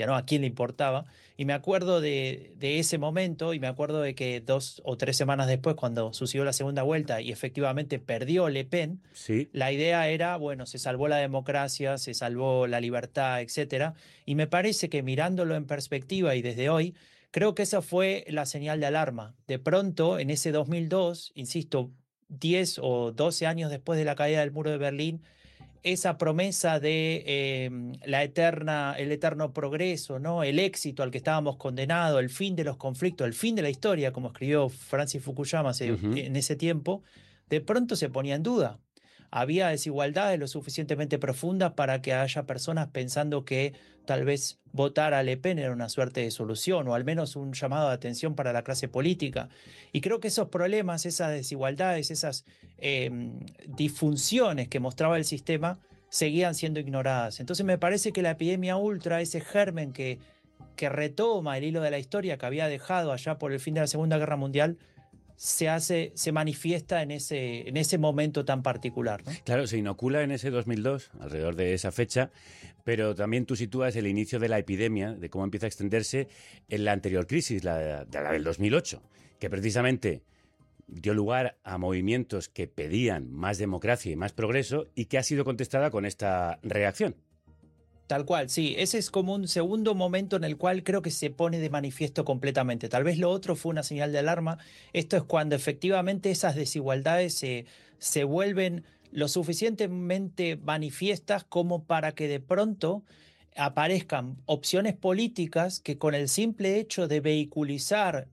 ¿no? ¿A quién le importaba? Y me acuerdo de ese momento y me acuerdo de que 2 o 3 semanas después, cuando sucedió la segunda vuelta y efectivamente perdió Le Pen, Sí. la idea era, bueno, se salvó la democracia, se salvó la libertad, etcétera. Y me parece que mirándolo en perspectiva y desde hoy, creo que esa fue la señal de alarma. De pronto, en ese 2002, insisto, 10 o 12 años después de la caída del muro de Berlín, esa promesa de el eterno progreso, ¿no? El éxito al que estábamos condenados, el fin de los conflictos, el fin de la historia, como escribió Francis Fukuyama Ujú. en ese tiempo, de pronto se ponía en duda. Había desigualdades lo suficientemente profundas para que haya personas pensando que tal vez votar a Le Pen era una suerte de solución o al menos un llamado de atención para la clase política. Y creo que esos problemas, esas desigualdades, esas disfunciones que mostraba el sistema seguían siendo ignoradas. Entonces me parece que la epidemia ultra, ese germen que retoma el hilo de la historia que había dejado allá por el fin de la Segunda Guerra Mundial, se manifiesta en ese momento tan particular, ¿no? Claro, se inocula en ese 2002, alrededor de esa fecha, pero también tú sitúas el inicio de la epidemia, de cómo empieza a extenderse en la anterior crisis, la del 2008, que precisamente dio lugar a movimientos que pedían más democracia y más progreso y que ha sido contestada con esta reacción. Tal cual, sí, ese es como un segundo momento en el cual creo que se pone de manifiesto completamente. Tal vez lo otro fue una señal de alarma. Esto es cuando efectivamente esas desigualdades se vuelven lo suficientemente manifiestas como para que de pronto aparezcan opciones políticas que con el simple hecho de vehiculizar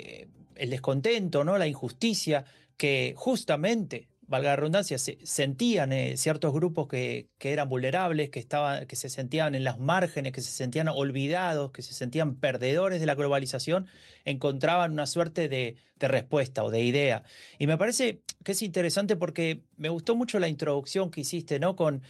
el descontento, ¿no? La injusticia que justamente, valga la redundancia, sentían ciertos grupos que eran vulnerables, que se sentían en las márgenes, que se sentían olvidados, que se sentían perdedores de la globalización, encontraban una suerte de respuesta o de idea. Y me parece que es interesante porque me gustó mucho la introducción que hiciste, ¿no? Con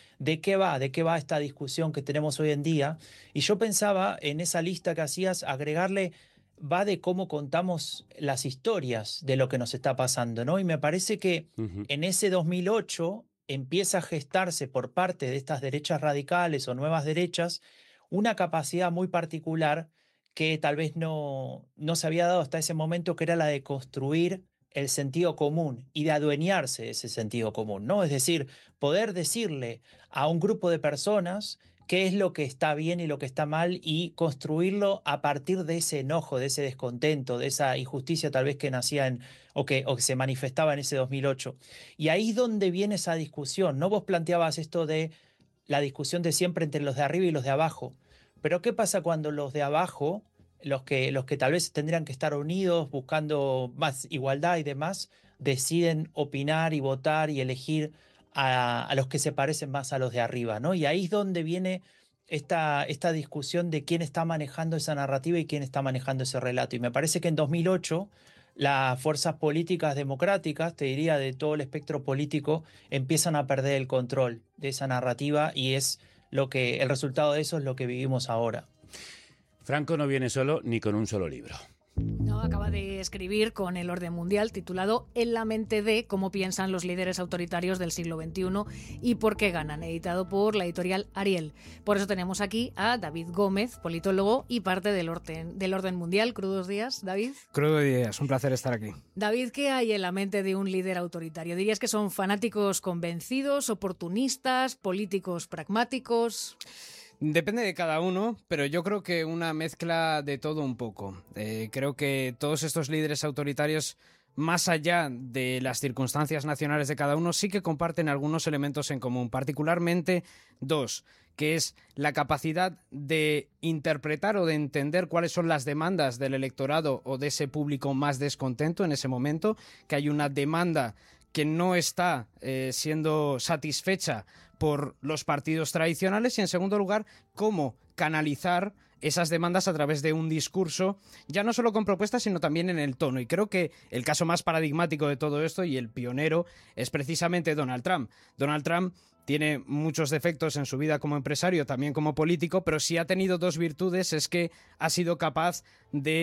de qué va esta discusión que tenemos hoy en día. Y yo pensaba en esa lista que hacías agregarle va de cómo contamos las historias de lo que nos está pasando, ¿no? Y me parece que Ujú. en ese 2008 empieza a gestarse por parte de estas derechas radicales o nuevas derechas una capacidad muy particular que tal vez no se había dado hasta ese momento, que era la de construir el sentido común y de adueñarse de ese sentido común, ¿no? Es decir, poder decirle a un grupo de personas qué es lo que está bien y lo que está mal y construirlo a partir de ese enojo, de ese descontento, de esa injusticia tal vez que nacía o que se manifestaba en ese 2008. Y ahí es donde viene esa discusión, ¿no? Vos planteabas esto de la discusión de siempre entre los de arriba y los de abajo, pero ¿qué pasa cuando los de abajo, los que tal vez tendrían que estar unidos buscando más igualdad y demás, deciden opinar y votar y elegir a los que se parecen más a los de arriba, ¿no? Y ahí es donde viene esta discusión de quién está manejando esa narrativa y quién está manejando ese relato. Y me parece que en 2008 las fuerzas políticas democráticas, te diría de todo el espectro político, empiezan a perder el control de esa narrativa y es el resultado de eso es lo que vivimos ahora. Franco no viene solo ni con un solo libro. No, acaba de escribir con El orden mundial titulado En la mente de cómo piensan los líderes autoritarios del siglo XXI y por qué ganan, editado por la editorial Ariel. Por eso tenemos aquí a David Gómez, politólogo y parte del orden mundial. Crudos días, David. Crudos días, un placer estar aquí. David, ¿qué hay en la mente de un líder autoritario? ¿Dirías que son fanáticos convencidos, oportunistas, políticos pragmáticos? Depende de cada uno, pero yo creo que una mezcla de todo un poco. Creo que todos estos líderes autoritarios, más allá de las circunstancias nacionales de cada uno, sí que comparten algunos elementos en común, particularmente dos, que es la capacidad de interpretar o de entender cuáles son las demandas del electorado o de ese público más descontento en ese momento, que hay una demanda que no está siendo satisfecha por los partidos tradicionales y, en segundo lugar, cómo canalizar esas demandas a través de un discurso, ya no solo con propuestas, sino también en el tono. Y creo que el caso más paradigmático de todo esto y el pionero es precisamente Donald Trump. Donald Trump tiene muchos defectos en su vida como empresario, también como político, pero si ha tenido dos virtudes es que ha sido capaz de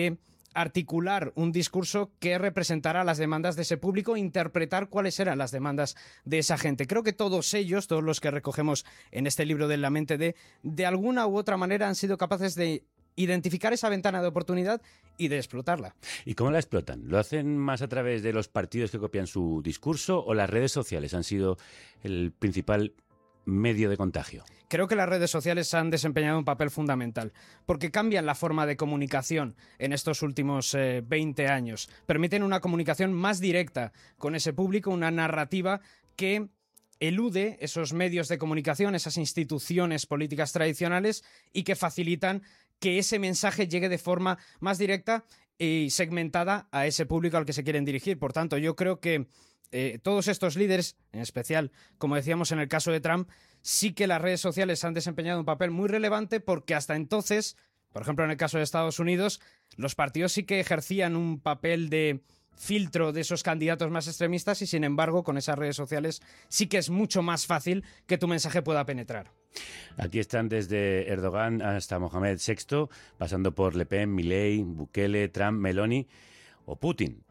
articular un discurso que representara las demandas de ese público, interpretar cuáles eran las demandas de esa gente. Creo que todos ellos, todos los que recogemos en este libro de La mente de alguna u otra manera han sido capaces de identificar esa ventana de oportunidad y de explotarla. ¿Y cómo la explotan? ¿Lo hacen más a través de los partidos que copian su discurso o las redes sociales han sido el principal medio de contagio? Creo que las redes sociales han desempeñado un papel fundamental, porque cambian la forma de comunicación en estos últimos 20 años. Permiten una comunicación más directa con ese público, una narrativa que elude esos medios de comunicación, esas instituciones políticas tradicionales, y que facilitan que ese mensaje llegue de forma más directa y segmentada a ese público al que se quieren dirigir. Por tanto, yo creo que todos estos líderes, en especial, como decíamos en el caso de Trump, sí que las redes sociales han desempeñado un papel muy relevante, porque hasta entonces, por ejemplo en el caso de Estados Unidos, los partidos sí que ejercían un papel de filtro de esos candidatos más extremistas, y sin embargo con esas redes sociales sí que es mucho más fácil que tu mensaje pueda penetrar. Aquí están desde Erdogan hasta Mohamed VI, pasando por Le Pen, Milei, Bukele, Trump, Meloni o Putin.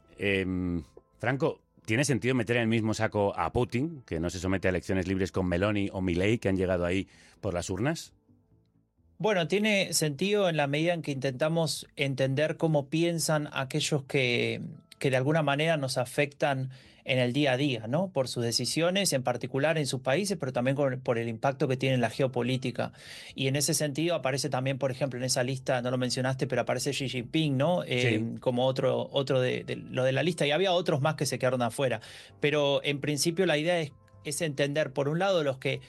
Franco, ¿tiene sentido meter en el mismo saco a Putin, que no se somete a elecciones libres, con Meloni o Milei, que han llegado ahí por las urnas? Bueno, tiene sentido en la medida en que intentamos entender cómo piensan aquellos que de alguna manera nos afectan en el día a día, ¿no? Por sus decisiones, en particular en sus países, pero también por el impacto que tiene en la geopolítica. Y en ese sentido aparece también, por ejemplo, en esa lista, no lo mencionaste, pero aparece Xi Jinping, ¿no? Sí. Como otro de lo de la lista. Y había otros más que se quedaron afuera. Pero en principio la idea es entender, por un lado, los que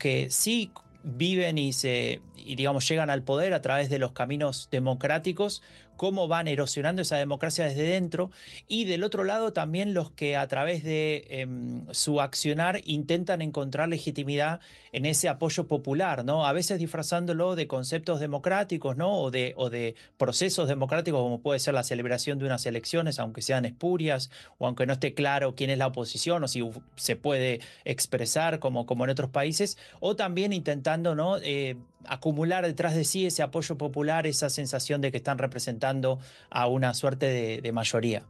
sí viven y digamos llegan al poder a través de los caminos democráticos, cómo van erosionando esa democracia desde dentro, y del otro lado también los que a través de su accionar intentan encontrar legitimidad en ese apoyo popular, ¿no? A veces disfrazándolo de conceptos democráticos, ¿no? O de procesos democráticos, como puede ser la celebración de unas elecciones, aunque sean espurias, o aunque no esté claro quién es la oposición, o si se puede expresar como en otros países, o también intentando, ¿no? Acumular detrás de sí ese apoyo popular, esa sensación de que están representando a una suerte de mayoría.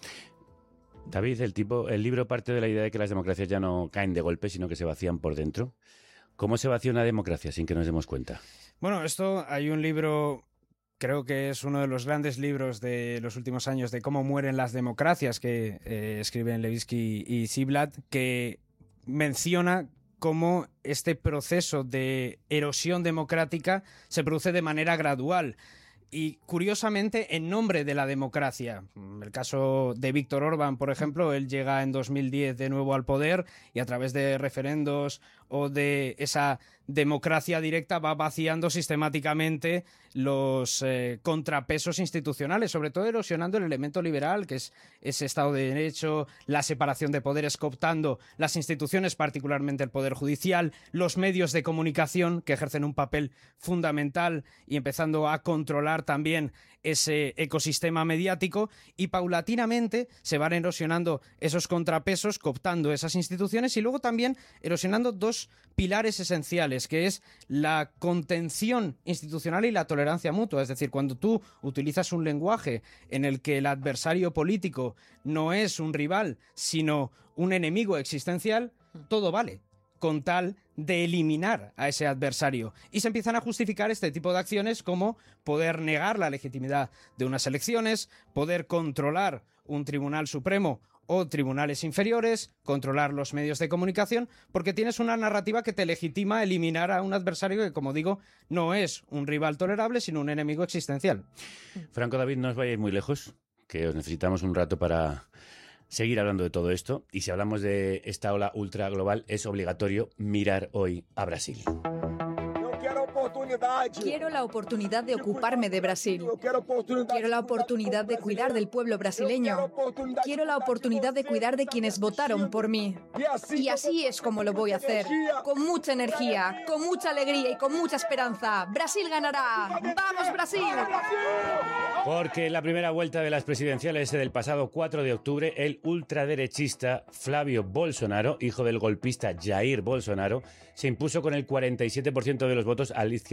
David, el libro parte de la idea de que las democracias ya no caen de golpe, sino que se vacían por dentro. ¿Cómo se vacía una democracia sin que nos demos cuenta? Bueno, hay un libro, creo que es uno de los grandes libros de los últimos años, de cómo mueren las democracias, que escriben Levitsky y Ziblatt, que menciona cómo este proceso de erosión democrática se produce de manera gradual y, curiosamente, en nombre de la democracia. El caso de Víctor Orbán, por ejemplo, él llega en 2010 de nuevo al poder y a través de referendos o de esa democracia directa va vaciando sistemáticamente los contrapesos institucionales, sobre todo erosionando el elemento liberal, que es ese Estado de Derecho, la separación de poderes, cooptando las instituciones, particularmente el Poder Judicial, los medios de comunicación, que ejercen un papel fundamental, y empezando a controlar también ese ecosistema mediático, y paulatinamente se van erosionando esos contrapesos, cooptando esas instituciones, y luego también erosionando dos pilares esenciales, que es la contención institucional y la tolerancia mutua. Es decir, cuando tú utilizas un lenguaje en el que el adversario político no es un rival, sino un enemigo existencial, todo vale, con tal de eliminar a ese adversario. Y se empiezan a justificar este tipo de acciones como poder negar la legitimidad de unas elecciones, poder controlar un tribunal supremo o tribunales inferiores, controlar los medios de comunicación, porque tienes una narrativa que te legitima eliminar a un adversario que, como digo, no es un rival tolerable, sino un enemigo existencial. Franco, David, no os vayáis muy lejos, que os necesitamos un rato para seguir hablando de todo esto. Y si hablamos de esta ola ultra global, es obligatorio mirar hoy a Brasil. Quiero la oportunidad de ocuparme de Brasil. Quiero la oportunidad de cuidar del pueblo brasileño. Quiero la oportunidad de cuidar de quienes votaron por mí. Y así es como lo voy a hacer. Con mucha energía, con mucha alegría y con mucha esperanza. Brasil ganará. ¡Vamos, Brasil! Porque en la primera vuelta de las presidenciales del pasado 4 de octubre, el ultraderechista Flavio Bolsonaro, hijo del golpista Jair Bolsonaro, se impuso con el 47% de los votos al izquierdista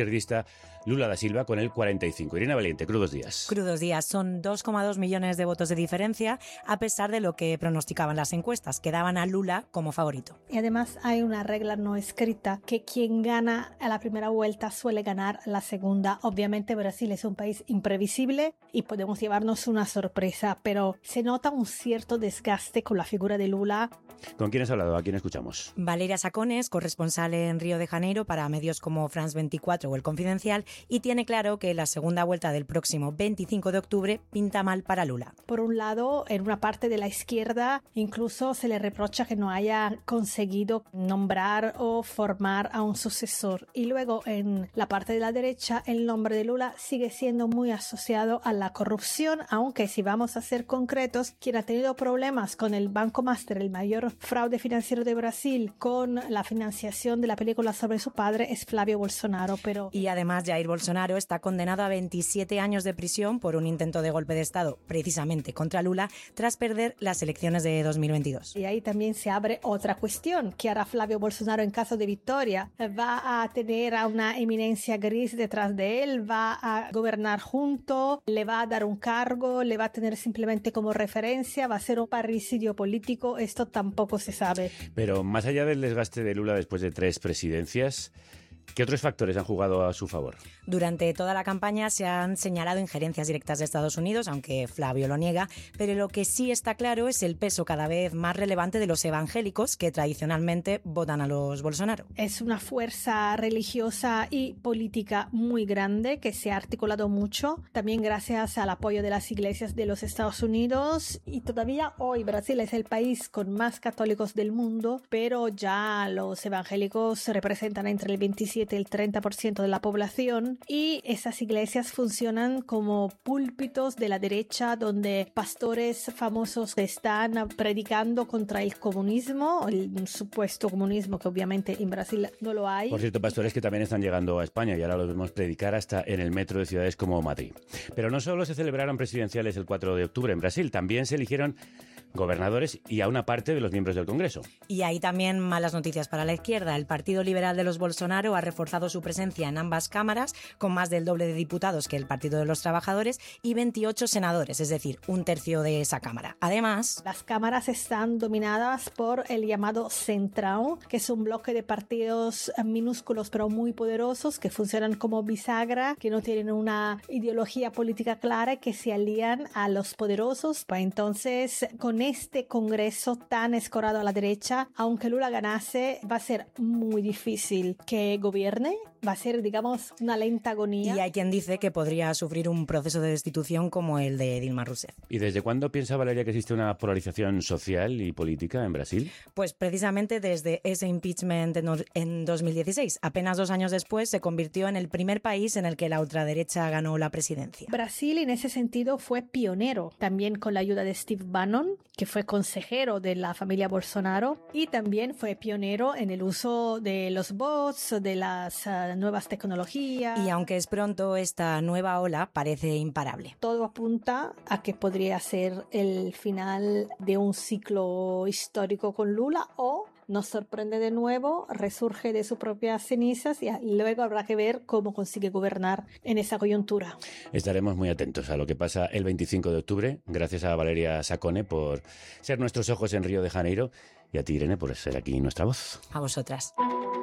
izquierdista Lula da Silva con el 45%. Irina Valiente, crudos días. Crudos días. Son 2,2 millones de votos de diferencia, a pesar de lo que pronosticaban las encuestas, que daban a Lula como favorito. Y además hay una regla no escrita, que quien gana a la primera vuelta suele ganar la segunda. Obviamente Brasil es un país imprevisible y podemos llevarnos una sorpresa, pero se nota un cierto desgaste con la figura de Lula. ¿Con quién has hablado? ¿A quién escuchamos? Valeria Sacones, corresponsal en Río de Janeiro para medios como France 24 o El Confidencial, y tiene claro que la segunda vuelta del próximo 25 de octubre pinta mal para Lula. Por un lado, en una parte de la izquierda incluso se le reprocha que no haya conseguido nombrar o formar a un sucesor. Y luego en la parte de la derecha, el nombre de Lula sigue siendo muy asociado a la corrupción, aunque si vamos a ser concretos, quien ha tenido problemas con el Banco Master, el mayor fraude financiero de Brasil, con la financiación de la película sobre su padre, es Flavio Bolsonaro. Y además Jair Bolsonaro está condenado a 27 años de prisión por un intento de golpe de Estado, precisamente contra Lula, tras perder las elecciones de 2022. Y ahí también se abre otra cuestión. ¿Qué hará Flavio Bolsonaro en caso de victoria? ¿Va a tener a una eminencia gris detrás de él? ¿Va a gobernar junto? ¿Le va a dar un cargo? ¿Le va a tener simplemente como referencia? ¿Va a ser un parricidio político? Esto tampoco se sabe. Pero más allá del desgaste de Lula después de 3 presidencias, ¿qué otros factores han jugado a su favor? Durante toda la campaña se han señalado injerencias directas de Estados Unidos, aunque Flavio lo niega, pero lo que sí está claro es el peso cada vez más relevante de los evangélicos que tradicionalmente votan a los Bolsonaro. Es una fuerza religiosa y política muy grande que se ha articulado mucho, también gracias al apoyo de las iglesias de los Estados Unidos, y todavía hoy Brasil es el país con más católicos del mundo, pero ya los evangélicos representan entre el 27 y el 30% de la población, y esas iglesias funcionan como púlpitos de la derecha donde pastores famosos están predicando contra el comunismo, el supuesto comunismo que obviamente en Brasil no lo hay. Por cierto, pastores que también están llegando a España y ahora los vemos predicar hasta en el metro de ciudades como Madrid. Pero no solo se celebraron presidenciales el 4 de octubre en Brasil, también se eligieron gobernadores y a una parte de los miembros del Congreso. Y hay también malas noticias para la izquierda. El Partido Liberal de los Bolsonaro ha reforzado su presencia en ambas cámaras, con más del doble de diputados que el Partido de los Trabajadores y 28 senadores, es decir, un tercio de esa cámara. Además, las cámaras están dominadas por el llamado Centrão, que es un bloque de partidos minúsculos pero muy poderosos que funcionan como bisagra, que no tienen una ideología política clara y que se alían a los poderosos. Pues entonces, con este Congreso tan escorado a la derecha, aunque Lula ganase, va a ser muy difícil que gobierne. Va a ser, digamos, una lenta agonía. Y hay quien dice que podría sufrir un proceso de destitución como el de Dilma Rousseff. ¿Y desde cuándo piensa Valeria que existe una polarización social y política en Brasil? Pues precisamente desde ese impeachment en 2016. Apenas 2 años después se convirtió en el primer país en el que la ultraderecha ganó la presidencia. Brasil en ese sentido fue pionero, también con la ayuda de Steve Bannon, que fue consejero de la familia Bolsonaro, y también fue pionero en el uso de los bots, de las nuevas tecnologías. Y aunque es pronto, esta nueva ola parece imparable. Todo apunta a que podría ser el final de un ciclo histórico con Lula, o nos sorprende de nuevo, resurge de sus propias cenizas y luego habrá que ver cómo consigue gobernar en esa coyuntura. Estaremos muy atentos a lo que pasa el 25 de octubre. Gracias a Valeria Sacone por ser nuestros ojos en Río de Janeiro y a ti, Irene, por ser aquí nuestra voz. A vosotras.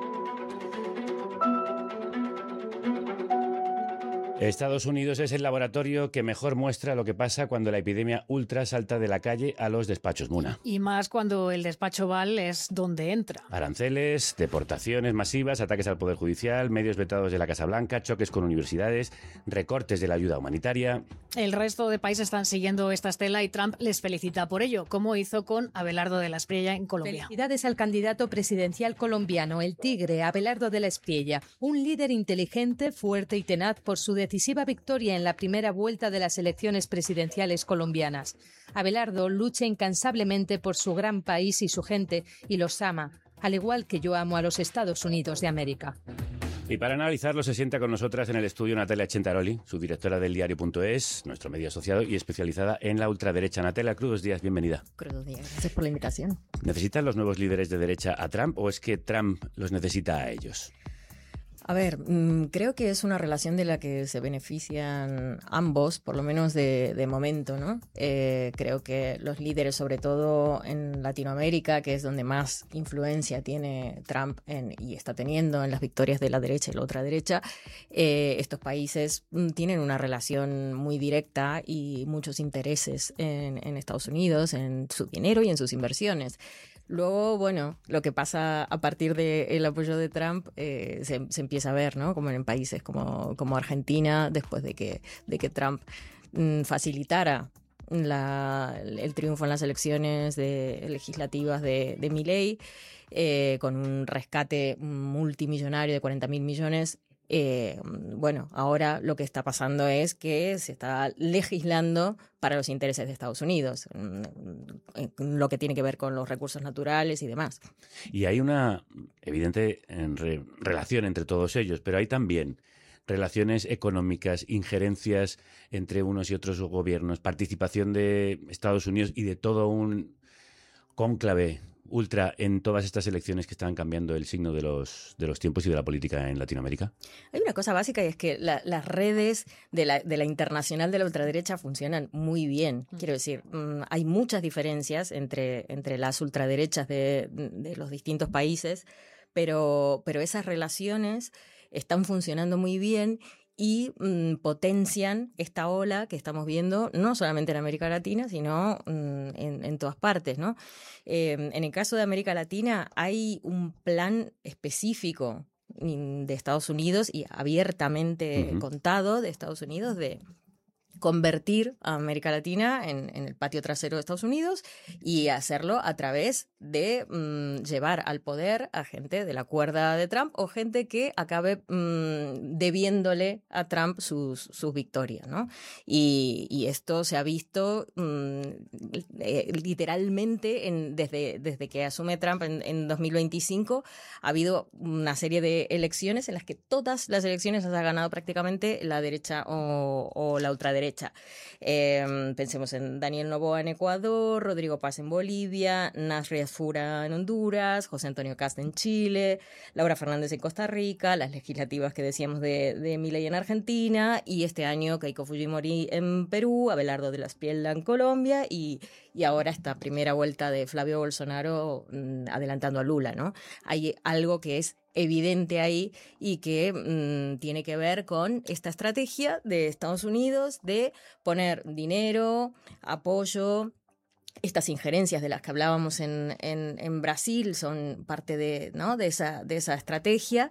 Estados Unidos es el laboratorio que mejor muestra lo que pasa cuando la epidemia ultra salta de la calle a los despachos, Muna. Y más cuando el despacho Oval es donde entra. Aranceles, deportaciones masivas, ataques al Poder Judicial, medios vetados de la Casa Blanca, choques con universidades, recortes de la ayuda humanitaria. El resto de países están siguiendo esta estela y Trump les felicita por ello, como hizo con Abelardo de la Espriella en Colombia. Felicidades al candidato presidencial colombiano, el tigre Abelardo de la Espriella, un líder inteligente, fuerte y tenaz por su decisiva victoria en la primera vuelta de las elecciones presidenciales colombianas. Abelardo lucha incansablemente por su gran país y su gente y los ama, al igual que yo amo a los Estados Unidos de América. Y para analizarlo se sienta con nosotras en el estudio Natalia Chentaroli, subdirectora del diario.es, nuestro medio asociado y especializada en la ultraderecha. Natalia, crudos días, bienvenida. Crudos días, gracias por la invitación. ¿Necesitan los nuevos líderes de derecha a Trump o es que Trump los necesita a ellos? A ver, creo que es una relación de la que se benefician ambos, por lo menos de momento, ¿no? Creo que los líderes, sobre todo en Latinoamérica, que es donde más influencia tiene Trump y está teniendo en las victorias de la derecha y la ultraderecha, estos países tienen una relación muy directa y muchos intereses en Estados Unidos, en su dinero y en sus inversiones. Luego, bueno, lo que pasa a partir del apoyo de Trump se empieza a ver, ¿no? Como en países como Argentina, después de que Trump facilitara el triunfo en las elecciones legislativas de Milei, con un rescate multimillonario de 40.000 millones. Bueno, ahora lo que está pasando es que se está legislando para los intereses de Estados Unidos, lo que tiene que ver con los recursos naturales y demás. Y hay una evidente relación entre todos ellos, pero hay también relaciones económicas, injerencias entre unos y otros gobiernos, participación de Estados Unidos y de todo un cónclave ultra en todas estas elecciones que están cambiando el signo de los tiempos y de la política en Latinoamérica. Hay una cosa básica y es que las redes de la internacional de la ultraderecha funcionan muy bien. Quiero decir, hay muchas diferencias entre las ultraderechas de los distintos países, pero esas relaciones están funcionando muy bien y potencian esta ola que estamos viendo no solamente en América Latina, sino en todas partes, ¿no? En el caso de América Latina hay un plan específico de Estados Unidos y abiertamente contado de Estados Unidos de convertir a América Latina en el patio trasero de Estados Unidos y hacerlo a través de llevar al poder a gente de la cuerda de Trump o gente que acabe debiéndole a Trump sus victorias, ¿no? Y esto se ha visto literalmente desde que asume Trump en 2025. Ha habido una serie de elecciones en las que todas las elecciones las ha ganado prácticamente la derecha o la ultraderecha. Pensemos en Daniel Noboa en Ecuador, Rodrigo Paz en Bolivia, Nasri Fura en Honduras, José Antonio Kast en Chile, Laura Fernández en Costa Rica, las legislativas que decíamos de Milei en Argentina, y este año Keiko Fujimori en Perú, Abelardo de la Espriella en Colombia y ahora esta primera vuelta de Flavio Bolsonaro adelantando a Lula, ¿no? Hay algo que es evidente ahí y que tiene que ver con esta estrategia de Estados Unidos de poner dinero, apoyo. Estas injerencias de las que hablábamos en Brasil son parte de esa estrategia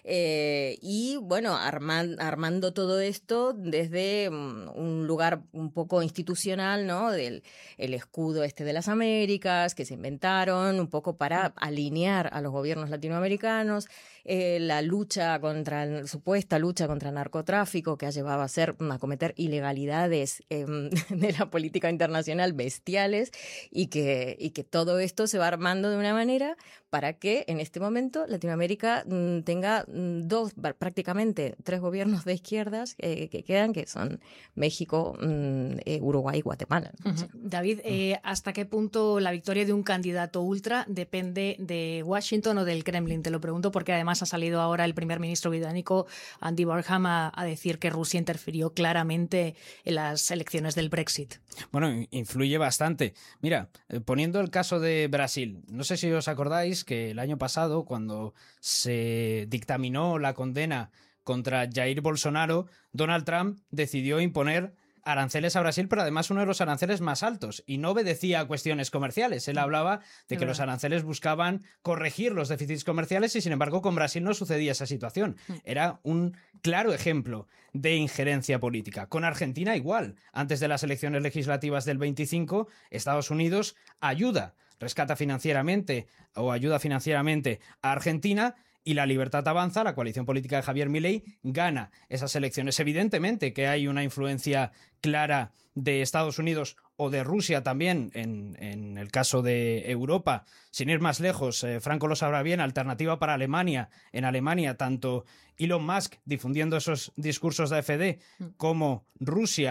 y bueno, armando todo esto desde un lugar un poco institucional, ¿no? El escudo de las Américas que se inventaron un poco para alinear a los gobiernos latinoamericanos, la supuesta lucha contra el narcotráfico que ha llevado a cometer ilegalidades de la política internacional bestiales. Y que todo esto se va armando de una manera para que en este momento Latinoamérica tenga prácticamente tres gobiernos de izquierdas que quedan, que son México, Uruguay y Guatemala, ¿no? David, ¿hasta qué punto la victoria de un candidato ultra depende de Washington o del Kremlin? Te lo pregunto porque además ha salido ahora el primer ministro británico Andy Burnham a decir que Rusia interfirió claramente en las elecciones del Brexit. Bueno, influye bastante. Mira, poniendo el caso de Brasil, no sé si os acordáis que el año pasado, cuando se dictaminó la condena contra Jair Bolsonaro, Donald Trump decidió imponer aranceles a Brasil, pero además uno de los aranceles más altos, y no obedecía a cuestiones comerciales. Él hablaba de que los aranceles buscaban corregir los déficits comerciales y, sin embargo, con Brasil no sucedía esa situación. Era un claro ejemplo de injerencia política. Con Argentina igual. Antes de las elecciones legislativas del 25, Estados Unidos rescata financieramente o ayuda financieramente a Argentina, y La Libertad Avanza, la coalición política de Javier Milei, gana esas elecciones. Evidentemente que hay una influencia clara de Estados Unidos o de Rusia también en el caso de Europa. Sin ir más lejos, Franco lo sabrá bien, Alternativa para Alemania. En Alemania, tanto Elon Musk difundiendo esos discursos de AfD como Rusia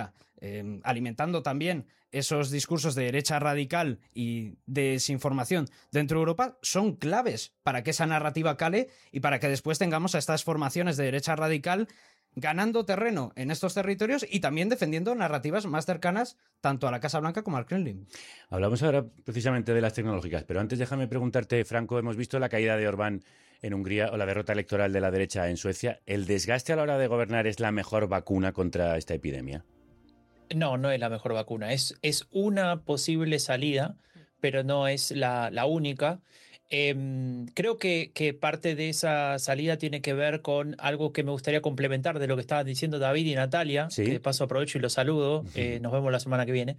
alimentando también esos discursos de derecha radical y desinformación dentro de Europa, son claves para que esa narrativa cale y para que después tengamos a estas formaciones de derecha radical ganando terreno en estos territorios y también defendiendo narrativas más cercanas tanto a la Casa Blanca como al Kremlin. Hablamos ahora precisamente de las tecnológicas, pero antes déjame preguntarte, Franco, hemos visto la caída de Orbán en Hungría o la derrota electoral de la derecha en Suecia. ¿El desgaste a la hora de gobernar es la mejor vacuna contra esta epidemia? No, no es la mejor vacuna. Es una posible salida, pero no es la única. Creo que parte de esa salida tiene que ver con algo que me gustaría complementar de lo que estaban diciendo David y Natalia, ¿Sí? que de paso aprovecho y los saludo, nos vemos la semana que viene.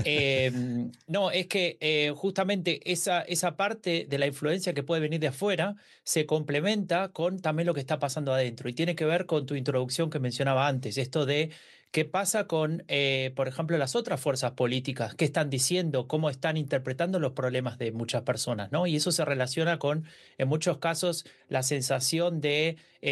No, es que justamente esa parte de la influencia que puede venir de afuera se complementa con también lo que está pasando adentro y tiene que ver con tu introducción que mencionaba antes, esto de qué pasa con, por ejemplo, las otras fuerzas políticas, qué están diciendo, cómo están interpretando los problemas de muchas personas, ¿no? Y eso se relaciona con, en muchos casos, la sensación de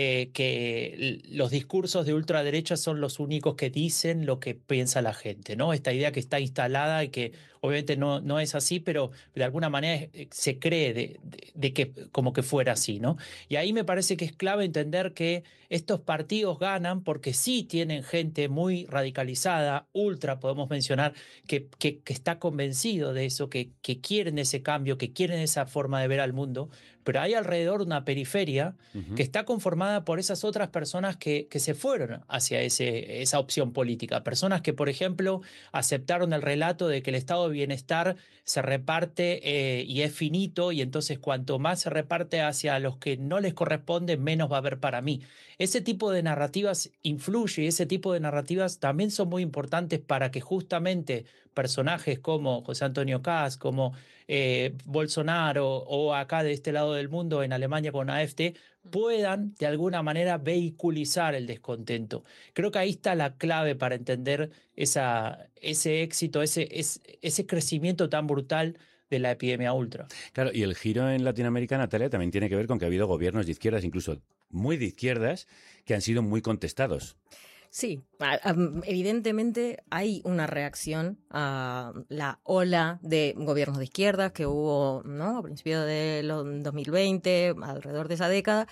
que los discursos de ultraderecha son los únicos que dicen lo que piensa la gente, ¿no? Esta idea que está instalada y que obviamente no es así, pero de alguna manera se cree de que como que fuera así, ¿no? Y ahí me parece que es clave entender que estos partidos ganan porque sí tienen gente muy radicalizada, ultra, podemos mencionar, que está convencido de eso, que quieren ese cambio, que quieren esa forma de ver al mundo, pero hay alrededor una periferia que está conformada por esas otras personas que se fueron hacia esa opción política. Personas que, por ejemplo, aceptaron el relato de que el estado de bienestar se reparte y es finito, y entonces cuanto más se reparte hacia los que no les corresponde, menos va a haber para mí. Ese tipo de narrativas influye y ese tipo de narrativas también son muy importantes para que justamente personajes como José Antonio Kast, como Bolsonaro o acá de este lado del mundo en Alemania con AfD puedan de alguna manera vehiculizar el descontento. Creo que ahí está la clave para entender ese éxito, ese crecimiento tan brutal de la epidemia ultra. Claro, y el giro en Latinoamérica, Natalia, también tiene que ver con que ha habido gobiernos de izquierdas, incluso muy de izquierdas, que han sido muy contestados. Sí, evidentemente hay una reacción a la ola de gobiernos de izquierdas que hubo, ¿no?, a principios del 2020, alrededor de esa década,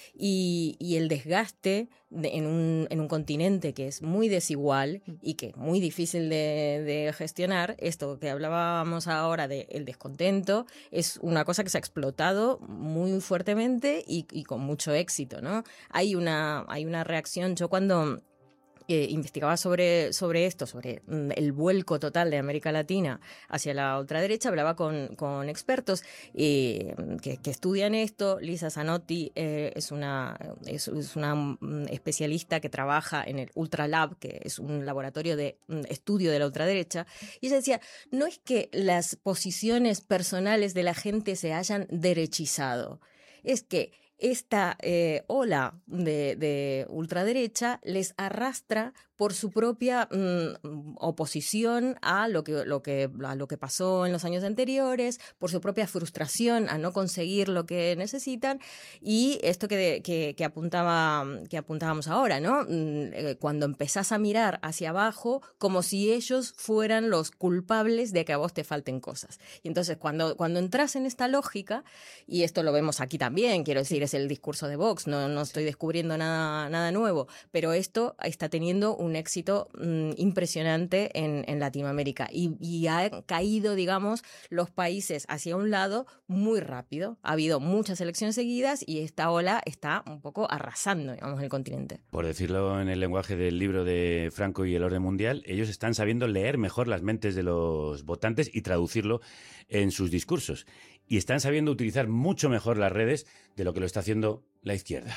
y el desgaste en un continente que es muy desigual y que es muy difícil de gestionar. Esto que hablábamos ahora del descontento es una cosa que se ha explotado muy fuertemente y con mucho éxito, ¿no? Hay una reacción. Yo cuando investigaba sobre esto, sobre el vuelco total de América Latina hacia la ultraderecha, hablaba con expertos que estudian esto. Lisa Zanotti es una especialista que trabaja en el Ultralab, que es un laboratorio de estudio de la ultraderecha, y ella decía, no es que las posiciones personales de la gente se hayan derechizado, es que esta ola de ultraderecha les arrastra por su propia oposición a lo que pasó en los años anteriores, por su propia frustración a no conseguir lo que necesitan, y esto que apuntábamos ahora, ¿no? Cuando empezás a mirar hacia abajo como si ellos fueran los culpables de que a vos te falten cosas. Y entonces cuando entras en esta lógica, y esto lo vemos aquí también, quiero decir, es el discurso de Vox, no estoy descubriendo nada nuevo, pero esto está teniendo un éxito impresionante en Latinoamérica y ha caído, digamos, los países hacia un lado muy rápido. Ha habido muchas elecciones seguidas y esta ola está un poco arrasando, digamos, el continente. Por decirlo en el lenguaje del libro de Franco y el orden mundial, ellos están sabiendo leer mejor las mentes de los votantes y traducirlo en sus discursos. Y están sabiendo utilizar mucho mejor las redes de lo que lo está haciendo la izquierda.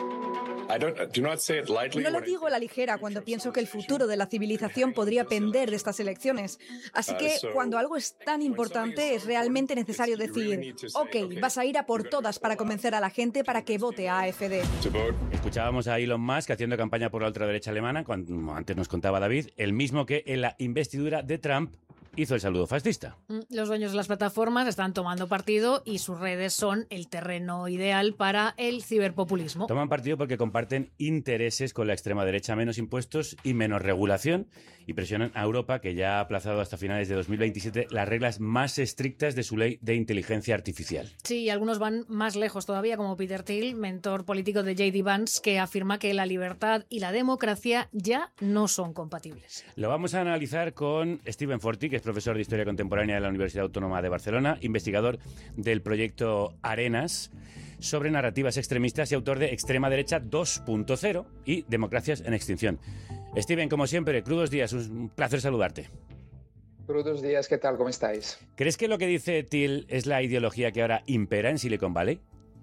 No lo digo a la ligera cuando pienso que el futuro de la civilización podría pender de estas elecciones. Así que cuando algo es tan importante es realmente necesario decir, ok, vas a ir a por todas para convencer a la gente para que vote a AfD. Escuchábamos a Elon Musk haciendo campaña por la ultraderecha alemana, cuando antes nos contaba David, el mismo que en la investidura de Trump hizo el saludo fascista. Los dueños de las plataformas están tomando partido y sus redes son el terreno ideal para el ciberpopulismo. Toman partido porque comparten intereses con la extrema derecha, menos impuestos y menos regulación, y presionan a Europa, que ya ha aplazado hasta finales de 2027 las reglas más estrictas de su ley de inteligencia artificial. Sí, y algunos van más lejos todavía, como Peter Thiel, mentor político de J.D. Vance, que afirma que la libertad y la democracia ya no son compatibles. Lo vamos a analizar con Steven Forti, que es profesor de Historia Contemporánea de la Universidad Autónoma de Barcelona, investigador del proyecto Arenas sobre narrativas extremistas y autor de Extrema Derecha 2.0 y Democracias en Extinción. Steven, como siempre, crudos días, un placer saludarte. Crudos días, ¿qué tal? ¿Cómo estáis? ¿Crees que lo que dice Thiel es la ideología que ahora impera en Silicon Valley?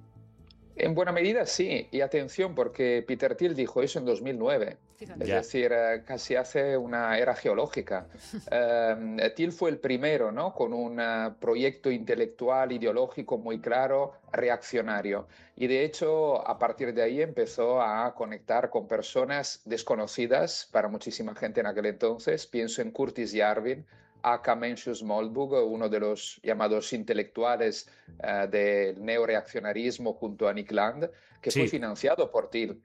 En buena medida sí, y atención porque Peter Thiel dijo eso en 2009, es decir, casi hace una era geológica. Thiel fue el primero, ¿no?, con un proyecto intelectual, ideológico muy claro, reaccionario. Y de hecho, a partir de ahí empezó a conectar con personas desconocidas para muchísima gente en aquel entonces. Pienso en Curtis Yarvin, aka Mencius Moldbug, uno de los llamados intelectuales del neoreaccionarismo junto a Nick Land, que fue financiado por Thiel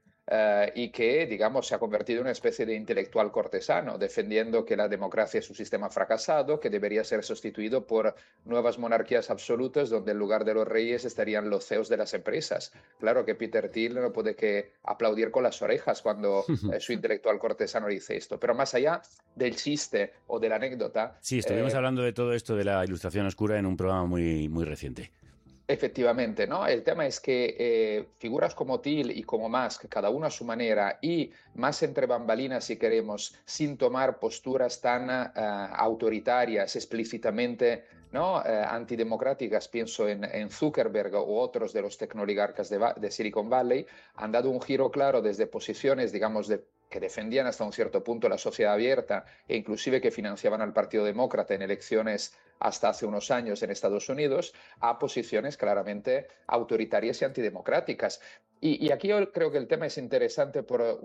y que, digamos, se ha convertido en una especie de intelectual cortesano, defendiendo que la democracia es un sistema fracasado, que debería ser sustituido por nuevas monarquías absolutas, donde en lugar de los reyes estarían los CEOs de las empresas. Claro que Peter Thiel no puede que aplaudir con las orejas cuando su intelectual cortesano dice esto. Pero más allá del chiste o de la anécdota... Sí, estuvimos hablando de todo esto de la Ilustración Oscura en un programa muy reciente. Efectivamente, ¿no? El tema es que figuras como Thiel y como Musk, cada uno a su manera, y más entre bambalinas, si queremos, sin tomar posturas tan autoritarias, explícitamente, ¿no?, antidemocráticas, pienso en Zuckerberg u otros de los tecnooligarcas de Silicon Valley, han dado un giro claro desde posiciones, digamos, que defendían hasta un cierto punto la sociedad abierta e inclusive que financiaban al Partido Demócrata en elecciones hasta hace unos años en Estados Unidos, a posiciones claramente autoritarias y antidemocráticas. Y aquí yo creo que el tema es interesante por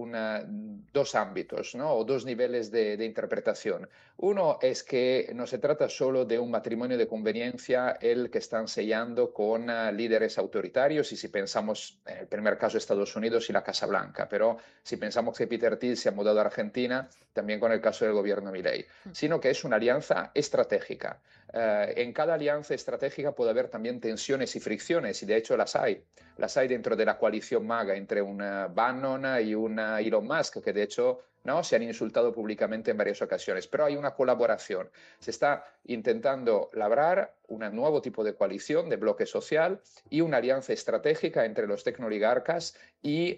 dos ámbitos, ¿no?, o dos niveles de interpretación. Uno es que no se trata solo de un matrimonio de conveniencia el que están sellando con líderes autoritarios, y si pensamos en el primer caso Estados Unidos y la Casa Blanca, pero si pensamos que Peter Thiel se ha mudado a Argentina, también con el caso del gobierno Milei, sino que es una alianza estratégica. En cada alianza estratégica puede haber también tensiones y fricciones, y de hecho las hay. Las hay dentro de la coalición MAGA entre un Bannon y un Elon Musk, que de hecho, ¿no?, se han insultado públicamente en varias ocasiones, pero hay una colaboración. Se está intentando labrar un nuevo tipo de coalición, de bloque social, y una alianza estratégica entre los tecnooligarcas y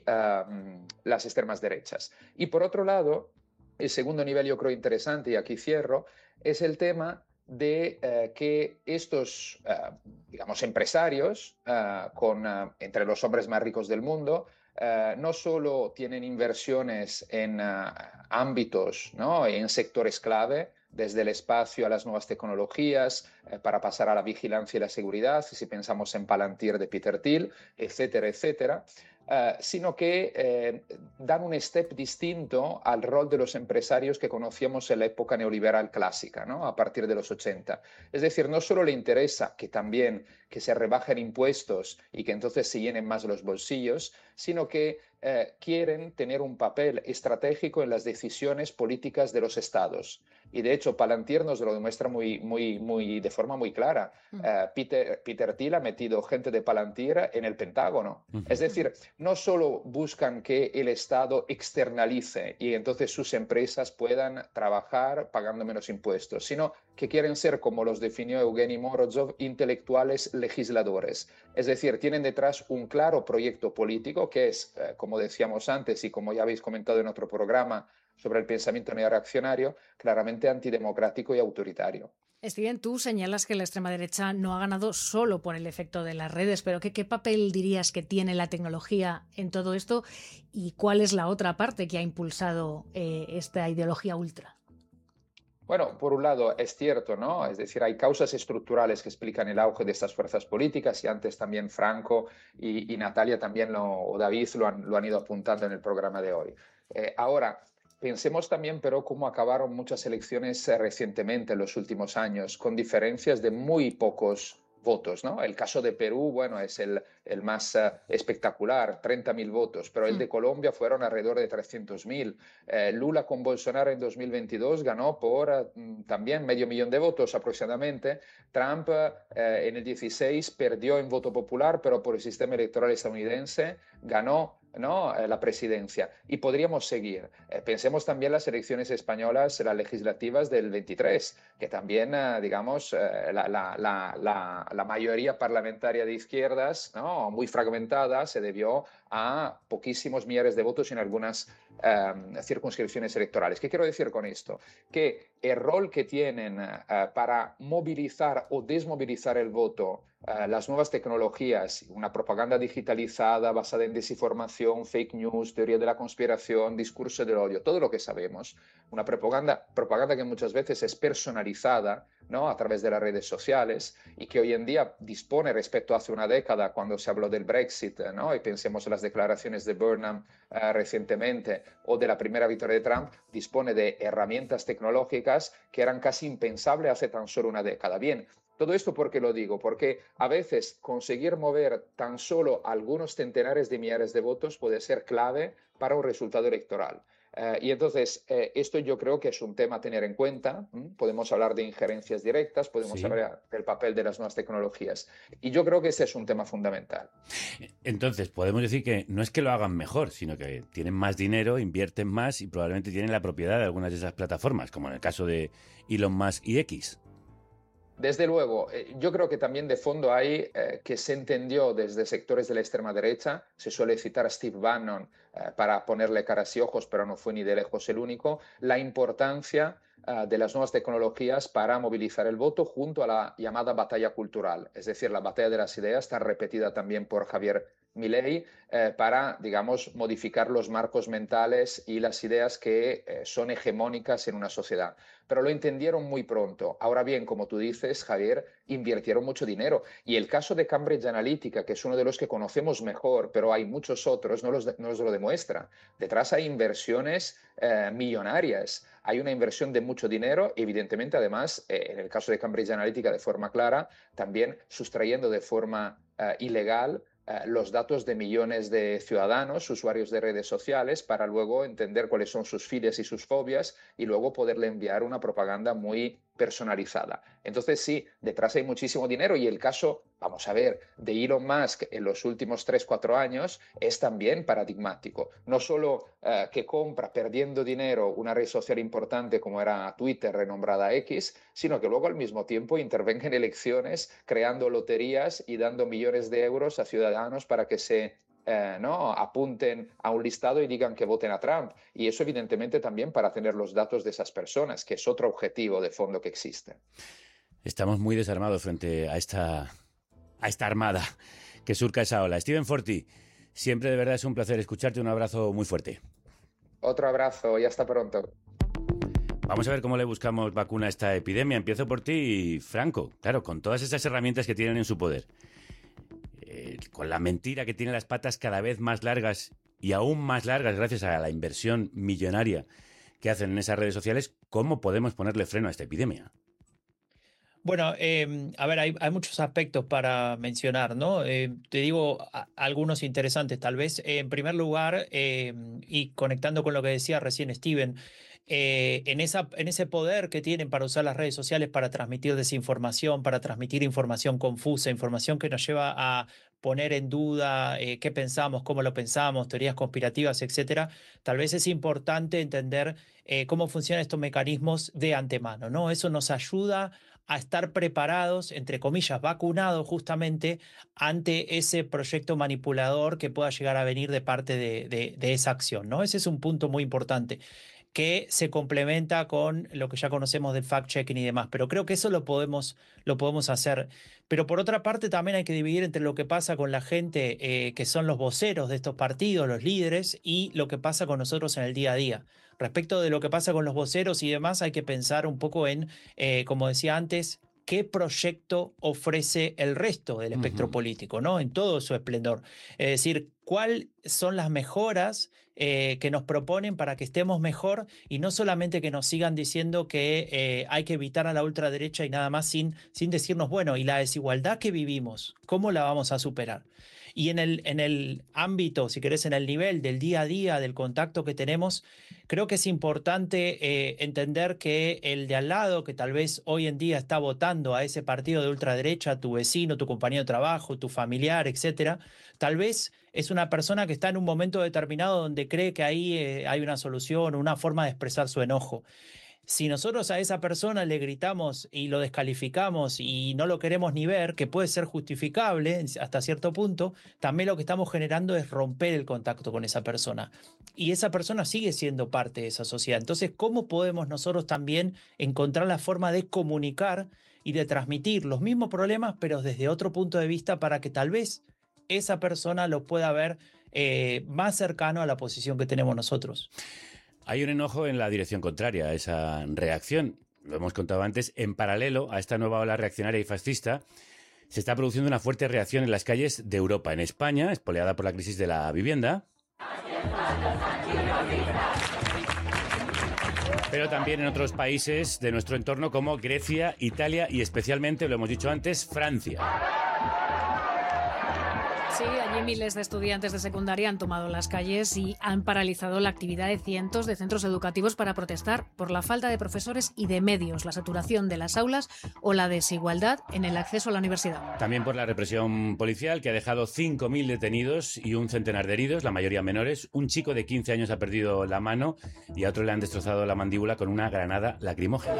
las extremas derechas. Y por otro lado, el segundo nivel yo creo interesante, y aquí cierro, es el tema de que estos, digamos, empresarios, entre los hombres más ricos del mundo, no solo tienen inversiones en ámbitos, ¿no?, en sectores clave, desde el espacio a las nuevas tecnologías, para pasar a la vigilancia y la seguridad, si pensamos en Palantir de Peter Thiel, etcétera, etcétera, sino que dan un step distinto al rol de los empresarios que conocíamos en la época neoliberal clásica, ¿no?, a partir de los 80. Es decir, no solo le interesa que también que se rebajen impuestos y que entonces se llenen más los bolsillos, sino que quieren tener un papel estratégico en las decisiones políticas de los estados. Y de hecho, Palantir nos lo demuestra de forma muy clara. Peter Thiel ha metido gente de Palantir en el Pentágono. Es decir, no solo buscan que el Estado externalice y entonces sus empresas puedan trabajar pagando menos impuestos, sino que quieren ser, como los definió Evgeny Morozov, intelectuales legisladores. Es decir, tienen detrás un claro proyecto político que es, como decíamos antes y como ya habéis comentado en otro programa sobre el pensamiento neoreaccionario, claramente antidemocrático y autoritario. Steven, tú señalas que la extrema derecha no ha ganado solo por el efecto de las redes, pero ¿qué papel dirías que tiene la tecnología en todo esto? ¿Y cuál es la otra parte que ha impulsado esta ideología ultra? Bueno, por un lado es cierto, ¿no? Es decir, hay causas estructurales que explican el auge de estas fuerzas políticas, y antes también Franco y Natalia también o David lo han ido apuntando en el programa de hoy. Ahora, Pensemos también, pero, cómo acabaron muchas elecciones recientemente, en los últimos años, con diferencias de muy pocos votos, ¿no? El caso de Perú, bueno, es el más espectacular, 30.000 votos, pero el de Colombia fueron alrededor de 300.000. Lula con Bolsonaro en 2022 ganó por también 500.000 de votos aproximadamente. Trump en el 16 perdió en voto popular, pero por el sistema electoral estadounidense ganó, ¿no?, la presidencia. Y podríamos seguir. Pensemos también las elecciones españolas, las legislativas del 23, que también, digamos, la mayoría parlamentaria de izquierdas, ¿no?, muy fragmentada, se debió a poquísimos miles de votos en algunas circunscripciones electorales. ¿Qué quiero decir con esto? Que el rol que tienen para movilizar o desmovilizar el voto las nuevas tecnologías, una propaganda digitalizada basada en desinformación, fake news, teoría de la conspiración, discurso del odio, todo lo que sabemos, una propaganda que muchas veces es personalizada, ¿no?, a través de las redes sociales, y que hoy en día dispone, respecto a hace una década, cuando se habló del Brexit, ¿no?, y pensemos en las declaraciones de Burnham recientemente, o de la primera victoria de Trump, dispone de herramientas tecnológicas que eran casi impensables hace tan solo una década. Bien, todo esto, ¿por qué lo digo? Porque a veces conseguir mover tan solo algunos centenares de millares de votos puede ser clave para un resultado electoral. Y entonces, esto yo creo que es un tema a tener en cuenta. Podemos hablar de injerencias directas, podemos hablar del papel de las nuevas tecnologías. Y yo creo que ese es un tema fundamental. Entonces, podemos decir que no es que lo hagan mejor, sino que tienen más dinero, invierten más y probablemente tienen la propiedad de algunas de esas plataformas, como en el caso de Elon Musk y X. Desde luego, yo creo que también de fondo hay que se entendió desde sectores de la extrema derecha, se suele citar a Steve Bannon para ponerle caras y ojos, pero no fue ni de lejos el único, la importancia de las nuevas tecnologías para movilizar el voto junto a la llamada batalla cultural, es decir, la batalla de las ideas, está repetida también por Javier Milei, para, digamos, modificar los marcos mentales y las ideas que son hegemónicas en una sociedad. Pero lo entendieron muy pronto. Ahora bien, como tú dices, Javier, invirtieron mucho dinero. Y el caso de Cambridge Analytica, que es uno de los que conocemos mejor, pero hay muchos otros, no nos lo demuestra. Detrás hay inversiones millonarias. Hay una inversión de mucho dinero, evidentemente, además, en el caso de Cambridge Analytica, de forma clara, también sustrayendo de forma ilegal los datos de millones de ciudadanos, usuarios de redes sociales, para luego entender cuáles son sus filias y sus fobias y luego poderle enviar una propaganda muy personalizada. Entonces sí, detrás hay muchísimo dinero, y el caso, vamos a ver, de Elon Musk en los últimos 3-4 años es también paradigmático. No solo que compra perdiendo dinero una red social importante como era Twitter, renombrada X, sino que luego al mismo tiempo intervenga en elecciones creando loterías y dando millones de euros a ciudadanos para que se ¿no?, apunten a un listado y digan que voten a Trump. Y eso evidentemente también para tener los datos de esas personas, que es otro objetivo de fondo que existe. Estamos muy desarmados frente a esta armada que surca esa ola. Stephen Forti, siempre de verdad es un placer escucharte. Un abrazo muy fuerte. Otro abrazo y hasta pronto. Vamos a ver cómo le buscamos vacuna a esta epidemia. Empiezo por ti, Franco. Claro, con todas esas herramientas que tienen en su poder. Con la mentira que tiene las patas cada vez más largas y aún más largas gracias a la inversión millonaria que hacen en esas redes sociales, ¿cómo podemos ponerle freno a esta epidemia? Bueno, a ver, hay muchos aspectos para mencionar, ¿no? Te digo algunos interesantes, tal vez. En primer lugar, y conectando con lo que decía recién Steven, en ese poder que tienen para usar las redes sociales para transmitir desinformación, para transmitir información confusa, información que nos lleva a poner en duda qué pensamos, cómo lo pensamos, teorías conspirativas, etcétera. Tal vez es importante entender cómo funcionan estos mecanismos de antemano, ¿no? Eso nos ayuda a estar preparados, entre comillas, vacunados justamente ante ese proyecto manipulador que pueda llegar a venir de parte de esa acción, ¿no? Ese es un punto muy importante, que se complementa con lo que ya conocemos del fact-checking y demás. Pero creo que eso lo podemos hacer. Pero por otra parte también hay que dividir entre lo que pasa con la gente que son los voceros de estos partidos, los líderes, y lo que pasa con nosotros en el día a día. Respecto de lo que pasa con los voceros y demás, hay que pensar un poco en, como decía antes, qué proyecto ofrece el resto del espectro político, ¿no? En todo su esplendor. Es decir, cuáles son las mejoras que nos proponen para que estemos mejor y no solamente que nos sigan diciendo que hay que evitar a la ultraderecha y nada más sin decirnos, bueno, y la desigualdad que vivimos, ¿cómo la vamos a superar? Y en el ámbito, si querés, en el nivel del día a día, del contacto que tenemos, creo que es importante entender que el de al lado, que tal vez hoy en día está votando a ese partido de ultraderecha, tu vecino, tu compañero de trabajo, tu familiar, etcétera, tal vez es una persona que está en un momento determinado donde cree que ahí hay una solución, una forma de expresar su enojo. Si nosotros a esa persona le gritamos y lo descalificamos y no lo queremos ni ver, que puede ser justificable hasta cierto punto, también lo que estamos generando es romper el contacto con esa persona. Y esa persona sigue siendo parte de esa sociedad. Entonces, ¿cómo podemos nosotros también encontrar la forma de comunicar y de transmitir los mismos problemas, pero desde otro punto de vista para que tal vez esa persona lo pueda ver más cercano a la posición que tenemos nosotros? Hay un enojo en la dirección contraria a esa reacción. Lo hemos contado antes. En paralelo a esta nueva ola reaccionaria y fascista, se está produciendo una fuerte reacción en las calles de Europa. En España, espoleada por la crisis de la vivienda, pero también en otros países de nuestro entorno como Grecia, Italia y especialmente, lo hemos dicho antes, Francia. Sí, allí miles de estudiantes de secundaria han tomado las calles y han paralizado la actividad de cientos de centros educativos para protestar por la falta de profesores y de medios, la saturación de las aulas o la desigualdad en el acceso a la universidad. También por la represión policial, que ha dejado 5.000 detenidos y un centenar de heridos, la mayoría menores. Un chico de 15 años ha perdido la mano y a otro le han destrozado la mandíbula con una granada lacrimógena.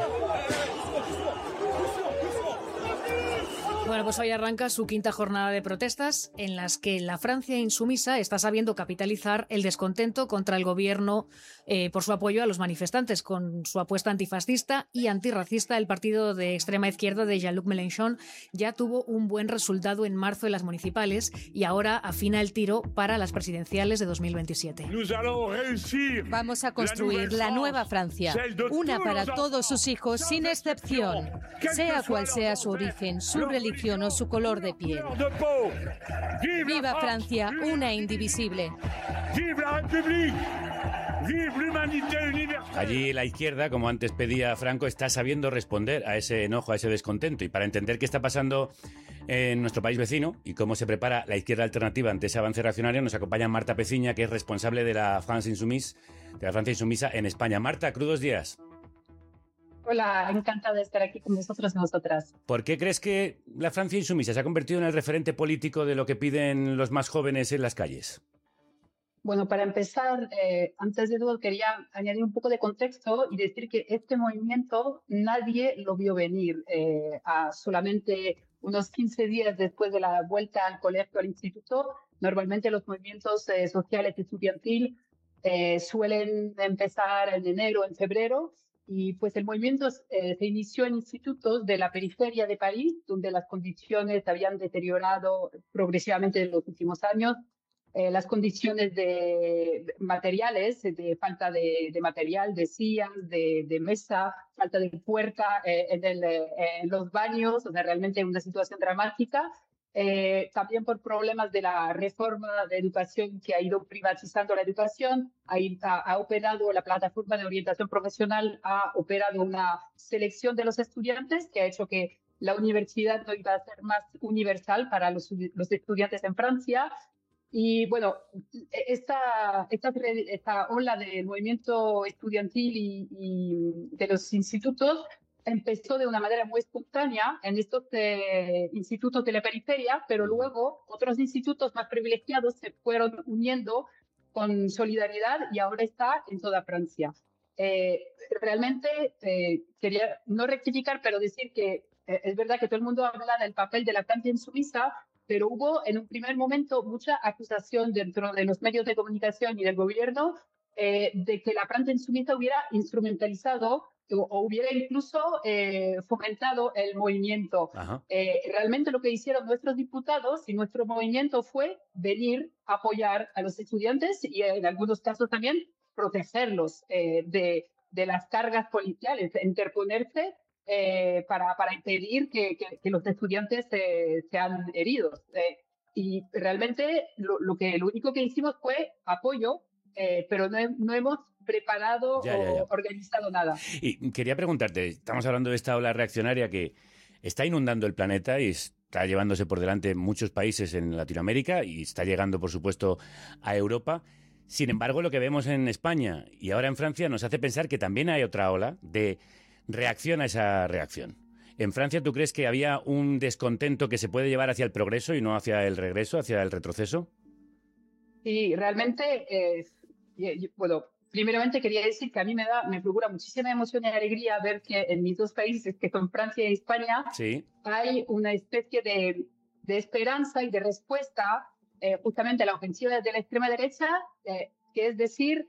Bueno, pues hoy arranca su quinta jornada de protestas en las que la Francia insumisa está sabiendo capitalizar el descontento contra el gobierno por su apoyo a los manifestantes. Con su apuesta antifascista y antirracista, el partido de extrema izquierda de Jean-Luc Mélenchon ya tuvo un buen resultado en marzo en las municipales y ahora afina el tiro para las presidenciales de 2027. Vamos a construir la nueva Francia, una para todos sus hijos sin excepción, sea cual sea su origen, su religión o su color de piel. ¡Viva Francia, una e indivisible! Allí la izquierda, como antes pedía Franco, está sabiendo responder a ese enojo, a ese descontento. Y para entender qué está pasando en nuestro país vecino y cómo se prepara la izquierda alternativa ante ese avance reaccionario, nos acompaña Marta Peciña, que es responsable de la Francia Insumisa en España. Marta, crudos días. Hola, encantada de estar aquí con vosotros y vosotras. ¿Por qué crees que la Francia insumisa se ha convertido en el referente político de lo que piden los más jóvenes en las calles? Bueno, para empezar, antes de todo quería añadir un poco de contexto y decir que este movimiento nadie lo vio venir. A solamente unos 15 días después de la vuelta al colegio, al instituto, normalmente los movimientos sociales y estudiantil suelen empezar en enero, en febrero. Y pues el movimiento se inició en institutos de la periferia de París, donde las condiciones se habían deteriorado progresivamente en los últimos años. Las condiciones de materiales, de falta de material, de sillas, de mesa, falta de puerta en los baños, o sea, realmente una situación dramática. También por problemas de la reforma de educación que ha ido privatizando la educación, ha operado la plataforma de orientación profesional, ha operado una selección de los estudiantes que ha hecho que la universidad no iba a ser más universal para los estudiantes en Francia. Y bueno, esta ola del movimiento estudiantil y de los institutos empezó de una manera muy espontánea en estos institutos de la periferia, pero luego otros institutos más privilegiados se fueron uniendo con solidaridad y ahora está en toda Francia. Realmente quería no rectificar, pero decir que es verdad que todo el mundo habla del papel de la Francia insumisa, pero hubo en un primer momento mucha acusación dentro de los medios de comunicación y del gobierno de que la Francia insumisa hubiera instrumentalizado o hubiera incluso fomentado el movimiento. Realmente lo que hicieron nuestros diputados y nuestro movimiento fue venir a apoyar a los estudiantes y en algunos casos también protegerlos de las cargas policiales, interponerse para impedir que los estudiantes sean heridos. y realmente lo único que hicimos fue apoyo, pero no hemos preparado o organizado nada. Y quería preguntarte, estamos hablando de esta ola reaccionaria que está inundando el planeta y está llevándose por delante muchos países en Latinoamérica y está llegando, por supuesto, a Europa. Sin embargo, lo que vemos en España y ahora en Francia nos hace pensar que también hay otra ola de reacción a esa reacción. ¿En Francia tú crees que había un descontento que se puede llevar hacia el progreso y no hacia el regreso, hacia el retroceso? Sí, realmente, bueno, primeramente quería decir que a mí me procura muchísima emoción y alegría ver que en mis dos países, que son Francia y España, hay una especie de esperanza y de respuesta justamente a la ofensiva de la extrema derecha, que es decir,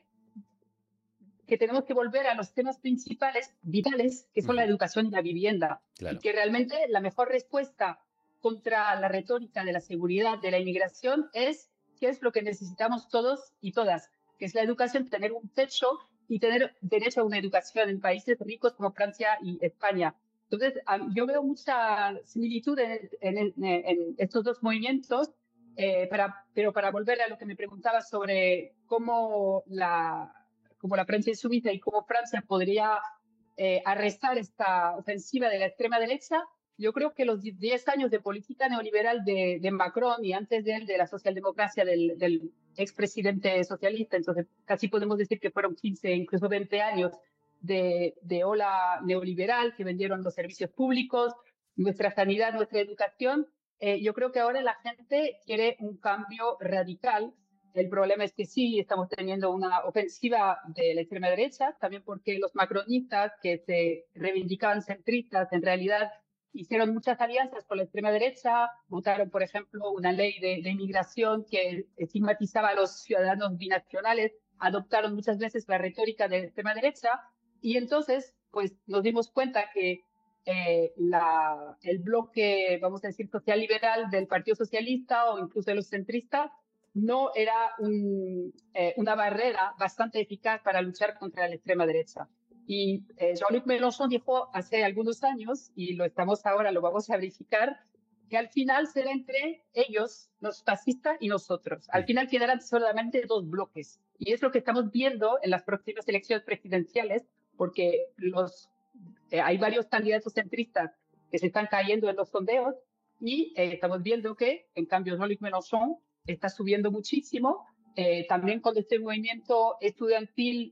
que tenemos que volver a los temas principales, vitales, que son la educación y la vivienda. Claro. Y que realmente la mejor respuesta contra la retórica de la seguridad, de la inmigración, es qué es lo que necesitamos todos y todas, que es la educación, tener un techo y tener derecho a una educación en países ricos como Francia y España. Entonces, yo veo mucha similitud en estos dos movimientos, pero para volver a lo que me preguntaba sobre cómo la Francia es sumisa y cómo Francia podría arrestar esta ofensiva de la extrema derecha, yo creo que los 10 años de política neoliberal de Macron y antes de él de la socialdemocracia del expresidente socialista, entonces casi podemos decir que fueron 15, incluso 20 años de ola neoliberal que vendieron los servicios públicos, nuestra sanidad, nuestra educación. Yo creo que ahora la gente quiere un cambio radical. El problema es que sí, estamos teniendo una ofensiva de la extrema derecha, también porque los macronistas que se reivindicaban centristas, en realidad hicieron muchas alianzas con la extrema derecha, votaron, por ejemplo, una ley de inmigración que estigmatizaba a los ciudadanos binacionales, adoptaron muchas veces la retórica de la extrema derecha, y entonces pues nos dimos cuenta que el bloque, vamos a decir, social liberal del Partido Socialista o incluso de los centristas no era una barrera bastante eficaz para luchar contra la extrema derecha. Y Jean-Luc Mélenchon dijo hace algunos años, y lo vamos a verificar, que al final será entre ellos, los fascistas y nosotros. Al final quedarán solamente dos bloques. Y es lo que estamos viendo en las próximas elecciones presidenciales, porque hay varios candidatos centristas que se están cayendo en los sondeos y estamos viendo que, en cambio, Jean-Luc Mélenchon está subiendo muchísimo. También con este movimiento estudiantil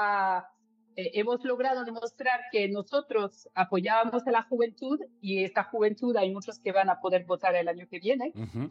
hemos logrado demostrar que nosotros apoyábamos a la juventud y esta juventud hay muchos que van a poder votar el año que viene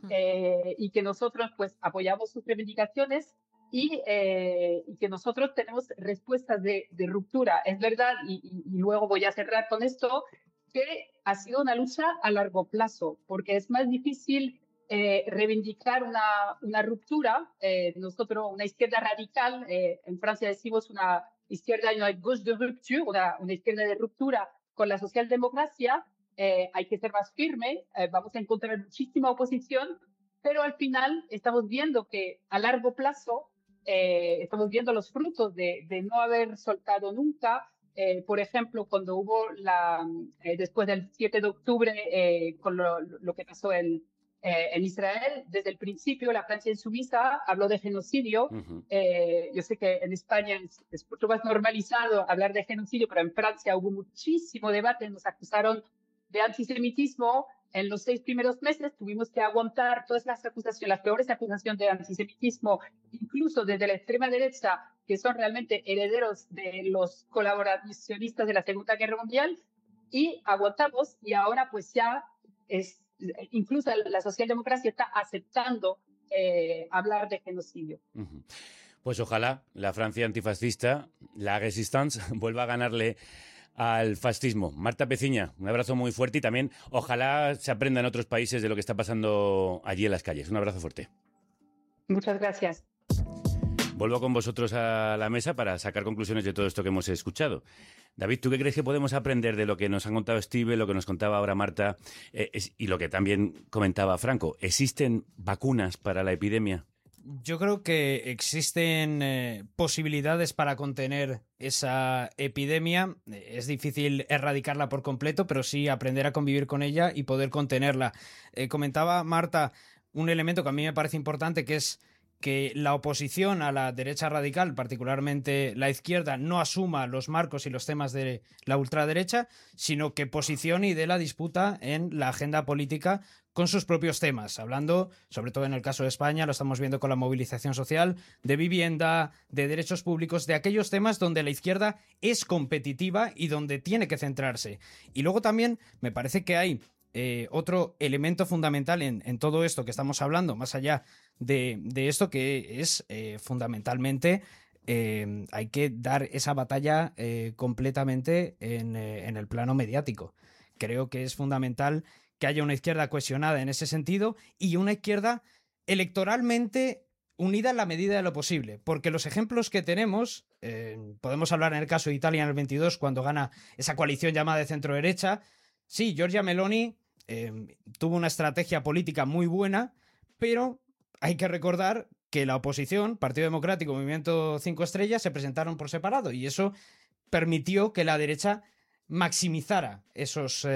y que nosotros pues apoyamos sus reivindicaciones y que nosotros tenemos respuestas de ruptura. Es verdad, y luego voy a cerrar con esto, que ha sido una lucha a largo plazo, porque es más difícil reivindicar una ruptura. Nosotros, una izquierda radical, en Francia decimos una izquierda, una gauche de rupture, una izquierda de ruptura con la socialdemocracia, hay que ser más firme, vamos a encontrar muchísima oposición, pero al final estamos viendo que a largo plazo estamos viendo los frutos de no haber soltado nunca. Por ejemplo, cuando hubo después del 7 de octubre, con lo que pasó en Israel, desde el principio la Francia insumisa habló de genocidio. Yo sé que en España es mucho más normalizado hablar de genocidio, pero en Francia hubo muchísimo debate, nos acusaron de antisemitismo. En los 6 primeros meses tuvimos que aguantar todas las acusaciones, las peores acusaciones de antisemitismo, incluso desde la extrema derecha, que son realmente herederos de los colaboracionistas de la Segunda Guerra Mundial, y aguantamos, y ahora pues ya incluso la socialdemocracia está aceptando hablar de genocidio. Pues ojalá la Francia antifascista, la Resistance, vuelva a ganarle al fascismo. Marta Peciña, un abrazo muy fuerte y también ojalá se aprenda en otros países de lo que está pasando allí en las calles. Un abrazo fuerte. Muchas gracias. Vuelvo con vosotros a la mesa para sacar conclusiones de todo esto que hemos escuchado. David, ¿tú qué crees que podemos aprender de lo que nos han contado Steve, lo que nos contaba ahora Marta y lo que también comentaba Franco? ¿Existen vacunas para la epidemia? Yo creo que existen posibilidades para contener esa epidemia. Es difícil erradicarla por completo, pero sí aprender a convivir con ella y poder contenerla. Comentaba Marta un elemento que a mí me parece importante, que es que la oposición a la derecha radical, particularmente la izquierda, no asuma los marcos y los temas de la ultraderecha, sino que posicione y dé la disputa en la agenda política con sus propios temas, hablando, sobre todo en el caso de España, lo estamos viendo con la movilización social, de vivienda, de derechos públicos, de aquellos temas donde la izquierda es competitiva y donde tiene que centrarse. Y luego también me parece que hay otro elemento fundamental en todo esto que estamos hablando, más allá de esto, que es fundamentalmente hay que dar esa batalla completamente en el plano mediático. Creo que es fundamental que haya una izquierda cohesionada en ese sentido y una izquierda electoralmente unida en la medida de lo posible, porque los ejemplos que tenemos, podemos hablar en el caso de Italia en el 22, cuando gana esa coalición llamada de centro-derecha. Sí, Giorgia Meloni tuvo una estrategia política muy buena, pero hay que recordar que la oposición, Partido Democrático, Movimiento 5 Estrellas, se presentaron por separado y eso permitió que la derecha maximizara esos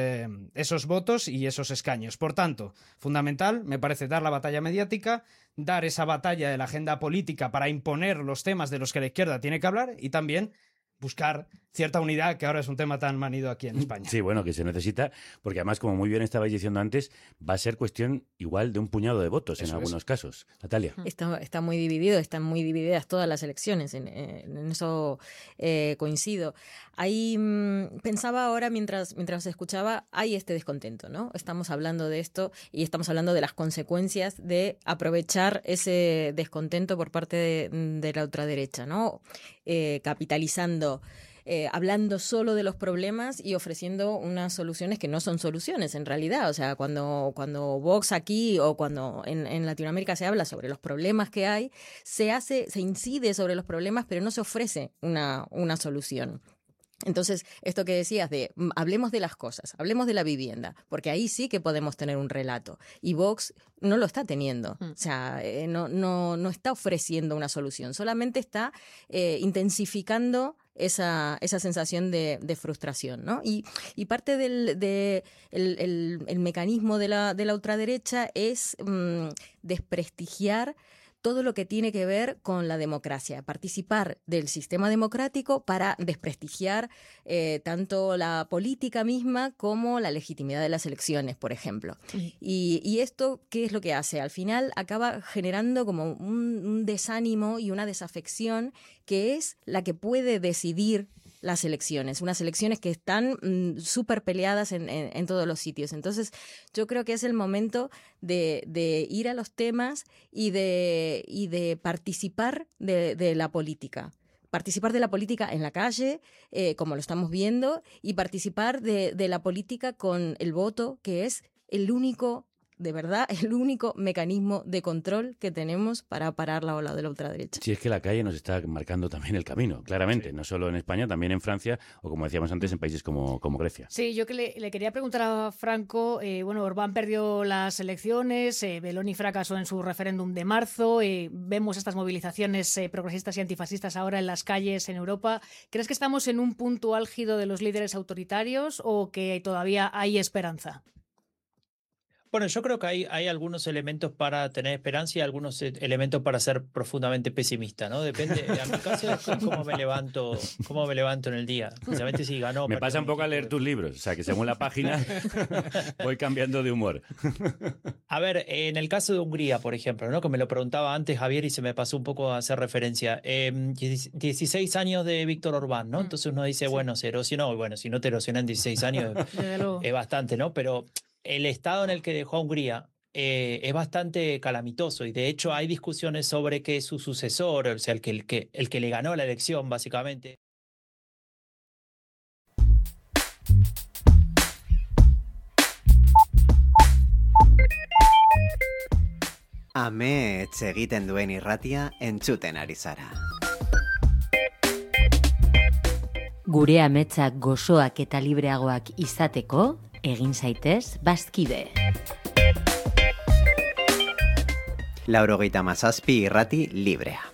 votos y esos escaños. Por tanto, fundamental, me parece, dar la batalla mediática, dar esa batalla de la agenda política para imponer los temas de los que la izquierda tiene que hablar y también buscar cierta unidad, que ahora es un tema tan manido aquí en España. Sí, bueno, que se necesita, porque además, como muy bien estabais diciendo antes, va a ser cuestión igual de un puñado de votos en algunos casos. Natalia. Está muy dividido, están muy divididas todas las elecciones, en eso coincido. Ahí pensaba ahora, mientras escuchaba, hay este descontento, ¿no? Estamos hablando de esto y estamos hablando de las consecuencias de aprovechar ese descontento por parte de la ultraderecha, ¿no? Capitalizando, hablando solo de los problemas y ofreciendo unas soluciones que no son soluciones en realidad. O sea, cuando Vox aquí o cuando en Latinoamérica se habla sobre los problemas que hay, se incide sobre los problemas, pero no se ofrece una solución. Entonces, esto que decías de hablemos de las cosas, hablemos de la vivienda, porque ahí sí que podemos tener un relato. Y Vox no lo está teniendo. O sea, no está ofreciendo una solución, solamente está intensificando esa sensación de frustración, ¿no? Y parte del mecanismo de la ultraderecha es desprestigiar todo lo que tiene que ver con la democracia, participar del sistema democrático para desprestigiar tanto la política misma como la legitimidad de las elecciones, por ejemplo. Y esto, ¿qué es lo que hace? Al final acaba generando como un desánimo y una desafección que es la que puede decidir las elecciones, unas elecciones que están súper peleadas en todos los sitios. Entonces, yo creo que es el momento de ir a los temas y de participar de la política. Participar de la política en la calle, como lo estamos viendo, y participar de la política con el voto, que es el único mecanismo de control que tenemos para parar la ola de la ultraderecha. Sí, es que la calle nos está marcando también el camino, claramente, no solo en España, también en Francia o, como decíamos antes, en países como Grecia. Sí, yo que le quería preguntar a Franco, Orbán perdió las elecciones, Meloni fracasó en su referéndum de marzo, vemos estas movilizaciones progresistas y antifascistas ahora en las calles en Europa. ¿Crees que estamos en un punto álgido de los líderes autoritarios o que todavía hay esperanza? Bueno, yo creo que hay algunos elementos para tener esperanza y algunos elementos para ser profundamente pesimista, ¿no? Depende, en mi caso es cómo me levanto en el día. Precisamente si ganó. Me pasa un poco a leer tus libros, o sea que según la página voy cambiando de humor. A ver, en el caso de Hungría, por ejemplo, ¿no? Que me lo preguntaba antes Javier y se me pasó un poco a hacer referencia. 16 años de Víctor Orbán, ¿no? Entonces uno dice, bueno, se erosionó. Bueno, si no te erosionan 16 años es bastante, ¿no? Pero el estado en el que dejó a Hungría es bastante calamitoso y de hecho hay discusiones sobre que su sucesor, o sea, el que le ganó la elección, básicamente. Amets egiten duen irratia entzuten ari zara. Gure ametsak gozoak eta libreagoak izateko, egin zaitez bazkide. 97 irrati librea.